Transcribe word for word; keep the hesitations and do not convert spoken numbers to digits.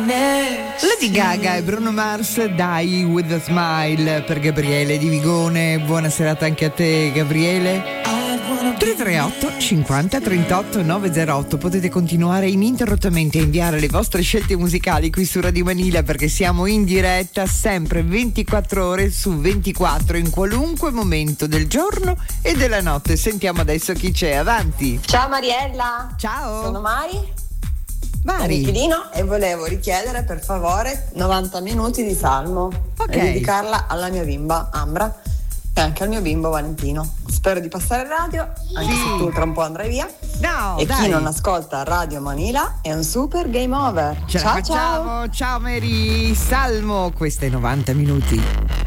Lady Gaga e Bruno Mars, Die with a Smile per Gabriele di Vigone. Buona serata anche a te, Gabriele. tre tre otto cinquanta trentotto novecentootto. Potete continuare ininterrottamente a inviare le vostre scelte musicali qui su Radio Manila, perché siamo in diretta sempre ventiquattro ore su ventiquattro, in qualunque momento del giorno e della notte. Sentiamo adesso chi c'è. Avanti. Ciao Mariella. Ciao. Sono Mari. Mari. Inquilino, e volevo richiedere per favore novanta minuti di salmo, ok, e dedicarla alla mia bimba Ambra e anche al mio bimbo Valentino. Spero di passare il radio, anche sì, se tu tra un po' andrai via. No, e dai, chi non ascolta Radio Manila è un super game over. Ce ciao la facciamo. ciao Ciao Mary. Salmo, queste novanta minuti.